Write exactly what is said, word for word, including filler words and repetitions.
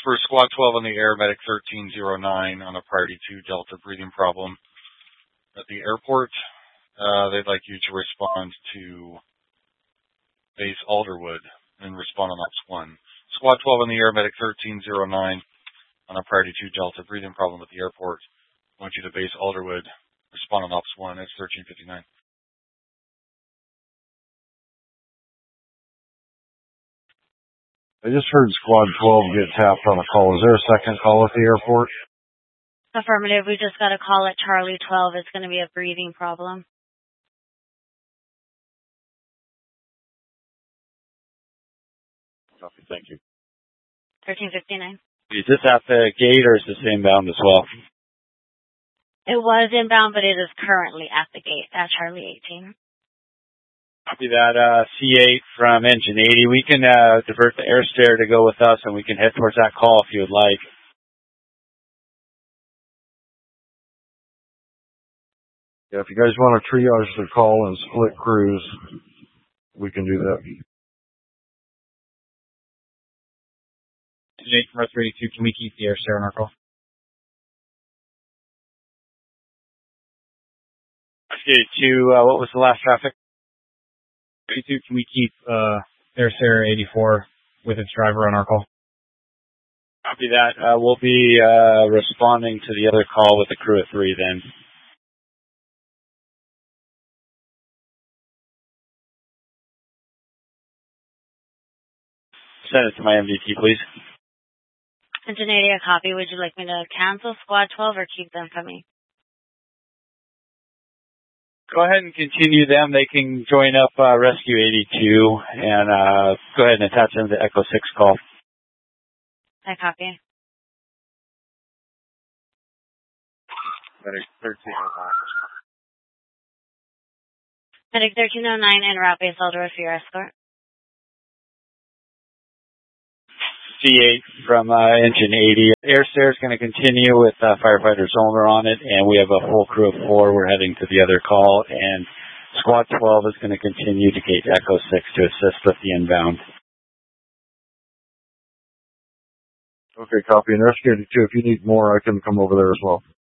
for Squad twelve on the air, Medic thirteen oh nine on a priority two Delta breathing problem at the airport. Uh, they'd like you to respond to base Alderwood and respond on Ops one. Squad twelve on the air, Medic thirteen oh nine on a priority two Delta breathing problem at the airport. I want you to base Alderwood, respond on Ops one. It's thirteen fifty-nine. I just heard Squad twelve get tapped on a call. Is there a second call at the airport? Affirmative. We just got a call at Charlie twelve. It's going to be a breathing problem. Copy. Thank you. thirteen fifty-nine. Is this at the gate or is this inbound as well? It was inbound, but it is currently at the gate at Charlie eighteen. Copy that, uh, C eight from engine eighty. We can uh, divert the air stair to go with us, and we can head towards that call if you would like. Yeah, if you guys want to triage the call and split crews, we can do that. Engine eight from Earth eighty-two, can we keep the air stair on our call? eighty-two, uh, what was the last traffic? eighty-two, can we keep uh, Air Sarah eighty-four with its driver on our call? Copy that. Uh, we'll be uh, responding to the other call with the crew at three then. Send it to my M D T, please. Engine eighty, a copy. Would you like me to cancel Squad twelve or keep them coming? Go ahead and continue them. They can join up uh, Rescue eighty-two and uh, go ahead and attach them to Echo six call. I copy. Medic thirteen oh nine. Medic thirteen oh nine and route base Alderwood for your escort. C eight from uh, engine eighty. Air stair is going to continue with uh, firefighter Zollner on it, and we have a full crew of four. We're heading to the other call, and Squad twelve is going to continue to gate Echo six to assist with the inbound. Okay, copy. And Rescue eighty-two, if you need more, I can come over there as well.